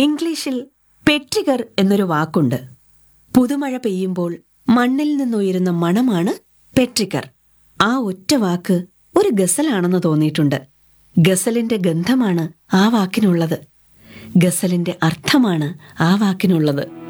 ഇംഗ്ലീഷിൽ പെട്രിഗർ എന്നൊരു വാക്കുണ്ട്. പുതുമഴ പെയ്യുമ്പോൾ മണ്ണിൽ നിന്നുയരുന്ന മണമാണ് പെട്രിഗർ. ആ ഒറ്റ വാക്ക് ഒരു ഗസലാണെന്ന് തോന്നിയിട്ടുണ്ട്. ഗസലിന്റെ ഗന്ധമാണ് ആ വാക്കിനുള്ളത്. ഗസലിന്റെ അർത്ഥമാണ് ആ വാക്കിനുള്ളത്.